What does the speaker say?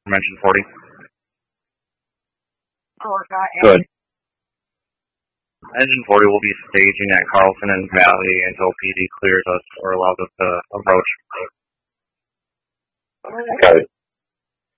from Engine 40. Good. Engine 40 will be staging at Carlson and Valley until PD clears us or allows us to approach. Got it.